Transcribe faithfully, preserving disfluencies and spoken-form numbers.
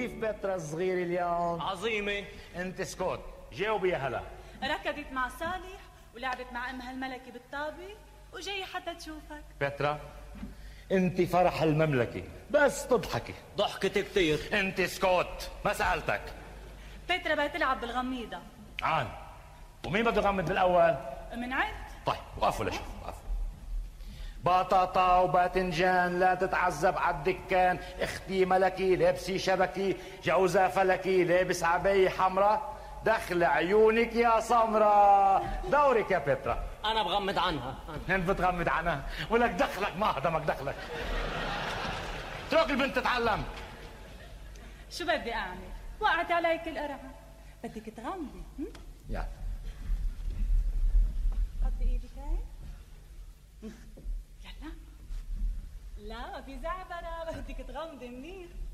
كيف بترا الصغير اليوم؟ عظيمة. انت اسكت، جاوبي يا هلا. ركضت مع صالح ولعبت مع امها الملكة بالطابة وجاي حتى تشوفك. بترا انت فرح المملكة بس تضحكي. ضحكت كتير. انت اسكت، ما سألتك. بترا بدها تلعب بالغميضة. عان، ومين بده يغمض بالاول؟ من عد. طيب وقفوا لشوف، وقفوا. بطاطا وباذنجان لا تتعذب على الدكان، اختي ملكي لابسي شبكي، جوزها فلكي لابس عباية حمراء، دخل عيونك يا سمرة. دورك يا بترا. أنا بغمض عنها. انت بتغمض عنها؟ ولك دخلك ما هضمك دخلك. اترك البنت تتعلم. شو بدي اعمل؟ وقعت عليك القرعة، بدك تغمضي. يلا حطي ايدك هاي. يلا. لا في زعبرة، بدك تغمضي منيح.